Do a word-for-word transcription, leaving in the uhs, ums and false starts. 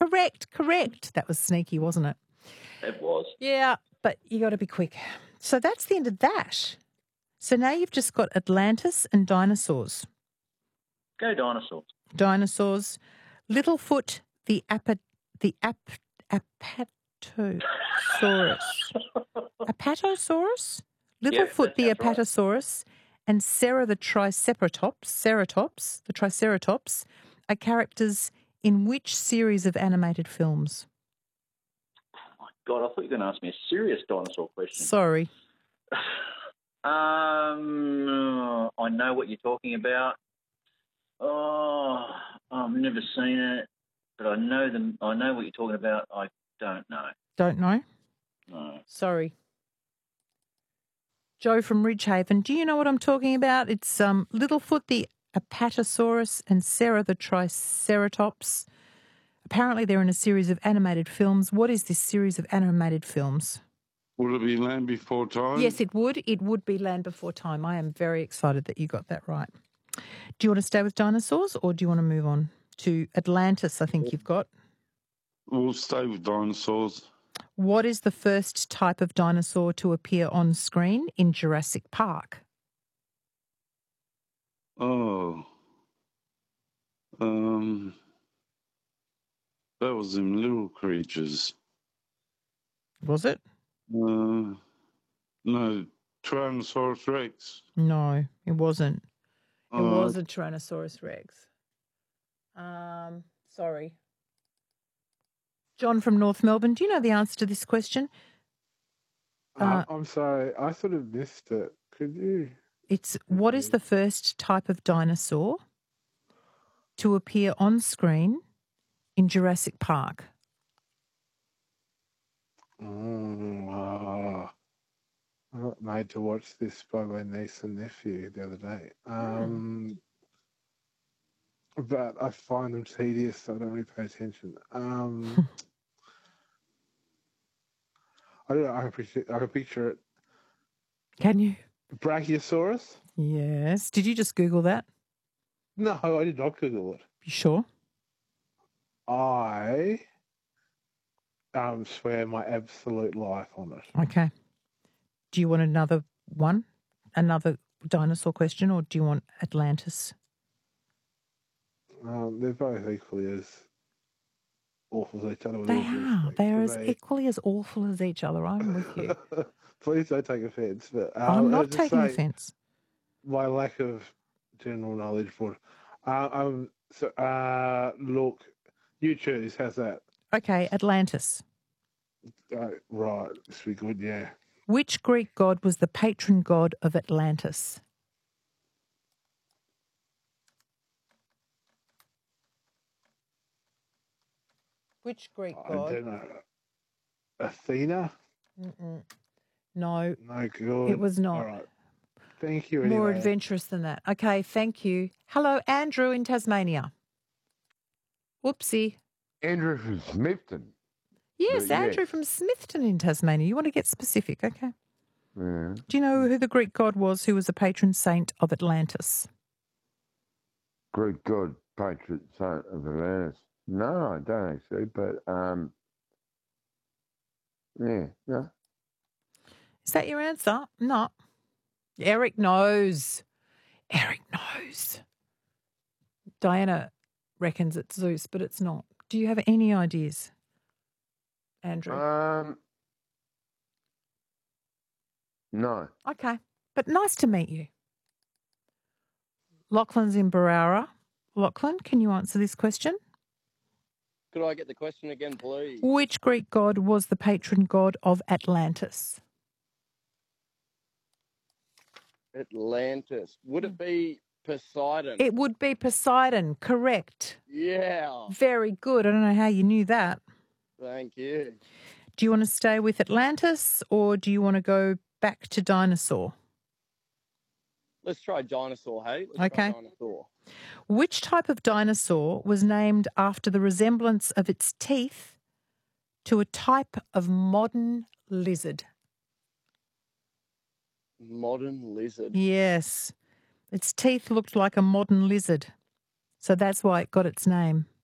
Correct, correct. That was sneaky, wasn't it? It was. Yeah, but you got to be quick. So that's the end of that. So now you've just got Atlantis and dinosaurs. Go dinosaurs. Dinosaurs. Littlefoot, the apa, the ap, apatosaurus. Apatosaurus? Littlefoot, Yeah, the that sounds right. apatosaurus, and Sarah, the triceratops, ceratops, the triceratops, are characters in which series of animated films? God, I thought you were going to ask me a serious dinosaur question. Sorry. um, I know what you're talking about. Oh, I've never seen it, but I know them. I know what you're talking about. I don't know. Don't know? No. Sorry. Joe from Ridgehaven, do you know what I'm talking about? It's um, Littlefoot, the apatosaurus, and Sarah, the triceratops. Apparently they're in a series of animated films. What is this series of animated films? Would it be Land Before Time? Yes, it would. It would be Land Before Time. I am very excited that you got that right. Do you want to stay with dinosaurs or do you want to move on to Atlantis, I think you've got? We'll stay with dinosaurs. What is the first type of dinosaur to appear on screen in Jurassic Park? Oh. Um, that was them little creatures. Was it? Uh, no, Tyrannosaurus Rex. No, it wasn't. It Uh, was a Tyrannosaurus Rex. Um, sorry. John from North Melbourne, do you know the answer to this question? Uh, Uh, I'm sorry, I sort of missed it. Could you? It's what is the first type of dinosaur to appear on screen in Jurassic Park? Mm, ah. I got made to watch this by my niece and nephew the other day. Um, but I find them tedious, so I don't really pay attention. Um, I don't know. I can picture, I can picture it. Can you? Brachiosaurus? Yes. Did you just Google that? No, I did not Google it. You sure? I um, swear my absolute life on it. Okay. Do you want another one? Another dinosaur question, or do you want Atlantis? Um, they're both equally as awful as each other. With They all due are. respect. They are So as they- equally as awful as each other. I'm with you. Please don't take offence. But um, I'm I not was just taking saying, offence. My lack of general knowledge for it. Uh, um, so, uh, look, you choose. How's that? Okay, Atlantis. Uh, right, this will be good. Yeah. Which Greek god was the patron god of Atlantis? Which Greek I god? don't know. Athena? Mm-mm. No, No good. it was not. All right. Thank you. More anyway. adventurous than that. Okay, thank you. Hello, Andrew in Tasmania. Whoopsie. Andrew from Smithton. Yes, But Andrew yes. from Smithton in Tasmania. You want to get specific, okay? Yeah. Do you know who the Greek god was who was the patron saint of Atlantis? Greek god, patron saint of Atlantis. No, I don't actually, but um, yeah, no. Is that your answer? No. Eric knows. Eric knows. Diana reckons it's Zeus, but it's not. Do you have any ideas, Andrew? Um, no. Okay. But nice to meet you. Lachlan's in Barara. Lachlan, can you answer this question? Could I get the question again, please? Which Greek god was the patron god of Atlantis? Atlantis. Would it be Poseidon? It would be Poseidon, correct. Yeah. Very good. I don't know how you knew that. Thank you. Do you want to stay with Atlantis or do you want to go back to dinosaur? Let's try dinosaur, hey? Let's Okay. try dinosaur. Which type of dinosaur was named after the resemblance of its teeth to a type of modern lizard? Modern lizard. Yes. Its teeth looked like a modern lizard. So that's why it got its name.